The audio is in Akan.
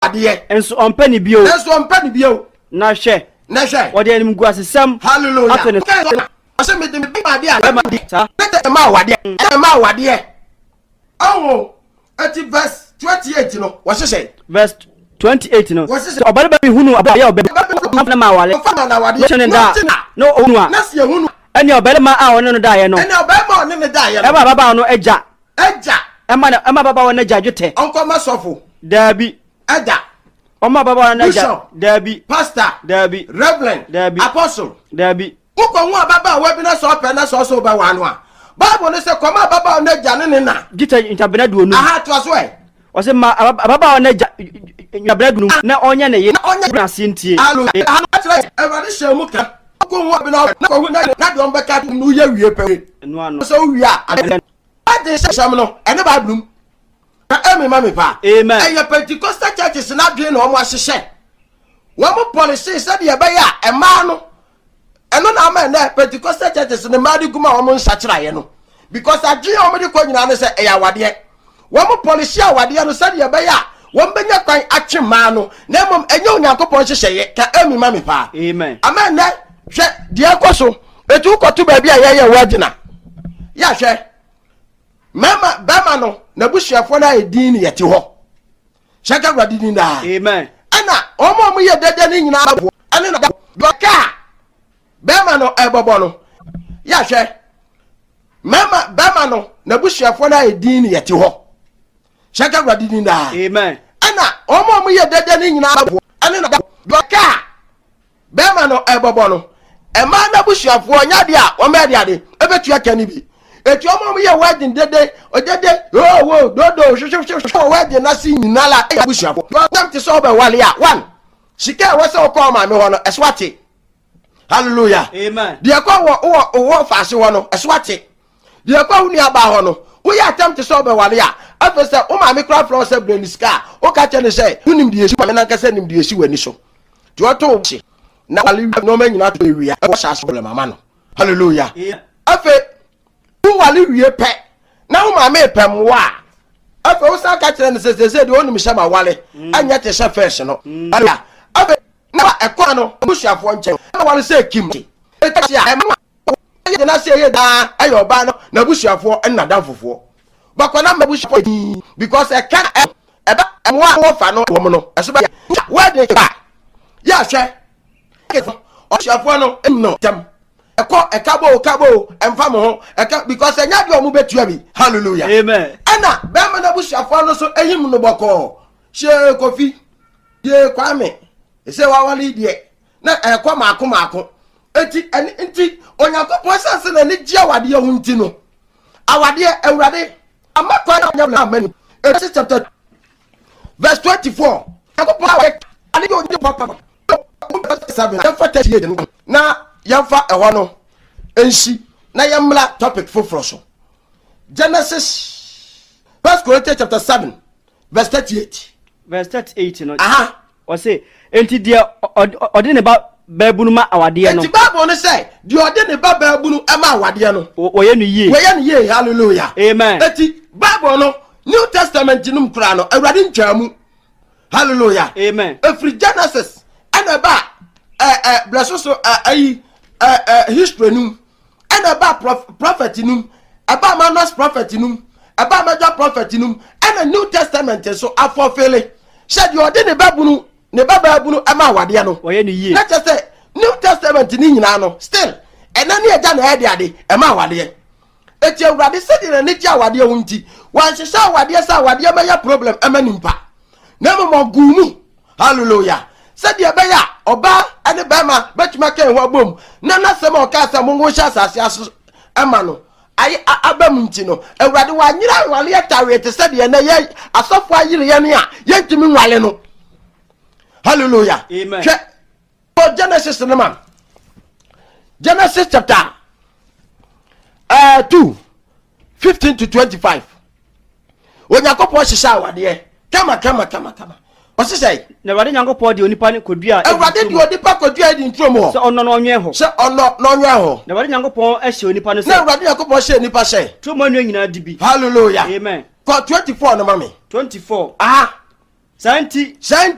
wade enso ompa ni bio na hwe wode anim gu asesam hallelujah ase me dem bi ade a ma wade oh at verse 28 no what say verse 28 no obale ba hunu abaya obale na ma wale no onu a na se hunu ene obale ma a won no dae no ene obale ma won no dae no e baba no eja ema baba won eja dwete onko ma sofo dabi eja oma baba won eja dabi pastor dabi reverend dabi apostle dabi uko hu baba wa bi na so pe na so ba wa no a bible no se koma baba won eja ne na gita intabena duonu aha to so e o se ma baba won eja nyabra duonu na onye ne ye na asentie aha no tire everybody share mu ka uko hu bi na ko hu na de on be ka no ye wie pe no ano so wi a ade se sham no ene ba blum na emi mami pa amen eye Pentecostal churches na dwe no mo ahyehye wo mo policy se de be ya e ma no eno na ma na Pentecostal churches ne ma de guma wo mo nsakiraye no because adwe o mo de ko nyina no se e ya wade wo mo policy awade no se de be ya wo mbenya kwan atwe ma no na mom enye onyankopon hyehyeye ka emi mami pa amen amen na hwe de ekoso etu kotu ba bia ye wagina ya hwe mama bama no na busuafo na edin ne yete ho shaka gwadi din da amen ana omo ye dede ni nyina abo ane na doka bama no ebobo no ya hwe mama bama no na busuafo na edin ne yete ho shaka gwadi din da amen ana omo ye dede ni nyina abo ane na doka bama no ebobo no ema na busuafo nya de a o me de ade ebetua kani bi eti omo ye wedding dede wo dodo shushu wedding na si nyinala e busuafo dem ti so be wale a one sika we se o ko ma me ho no eswate hallelujah amen de ko wo faase ho no eswate de ko hu ni aba ho no wo ya attempt so be wale a afese o ma me craft from se breniska o ka che ne se unim de esi ma na nka se nim de esi wani so de o to na wale no ma nyina to ewia e wo shaase problem mama no hallelujah afa who wali wie pe na wo ma me pem wa afa wo sa ka kire ne se de onim shama wale anya te sha fresh no afa na ekwa no busuafo nche na wale se kim eti ya ema ye na se ye da ayo ba no na busuafo na dan fofo bakwa na busuafo because e kan eba emwa wo fa no wo no eso ba wa de ka ya hwe o busuafo no no tem ekabo emfa mo ho eka because enya de omu betua bi hallelujah amen ana be ma na busuafo no so ehim no boko she kofi ye kwame ese wa wali die na ekwa maako enti onyankopon sanse na ni ji awade hu nti no awade awurade amakwa na nya na amani chapter verse 24 yakopon awade ani yo ndi papa 7 na yamfa eho no enshi na yamla topic for so Genesis 1 Corinthians chapter 7 verse 38 no aha o say enti dia ode ne ba babunu ma awade no enti bible no say dia ode ne ba babunu ma awade no woye no ye hallelujah amen enti bible no New Testament num kra no awurade ntwamu hallelujah amen every Genesis and ba bless so history num and about prophet num about Manos prophet num about major prophet num and the New Testament so afofele said you ordain ne babunu ama wade no oye no ye let us say New Testament ni nyina no still and any agya na head ade ama wade eti awurade said na ne gya wade ho nti wan hyehyɛ wade sa wade ma ya problem ama nimpa na mo gumu hallelujah said ya be ya oba ane be ma betuma kan ho bom na nasem o ka sa mo ngo hya asase aso ama no ai abam nti no awurade wa nyira wale atawe te said ya na ye asofo ayire ye ne a ye ntimi nwale no hallelujah amen for Genesis no man Genesis chapter 2 15 to 25 onyakopo hyehyɛ awade kama What's say? Never Yankopon the onipa ne kodua. Awurade de onipa kodua di ntrom ho. Se ono no onwe ho. Se ono no onwe ho. Never Yankopon ehye onipa no se. Na Awurade Yankopon ehye onipa se. Trom anu nyina di bi. Hallelujah. Amen. 24 no mami. 24. Ah. Santi